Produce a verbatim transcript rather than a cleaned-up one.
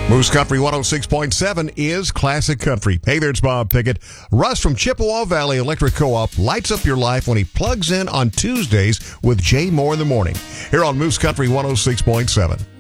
Moose Country one oh six point seven is Classic Country. Hey there, it's Bob Pickett. Russ from Chippewa Valley Electric Co-op lights up your life when he plugs in on Tuesdays with Jay Moore in the morning. Here on Moose Country one oh six point seven.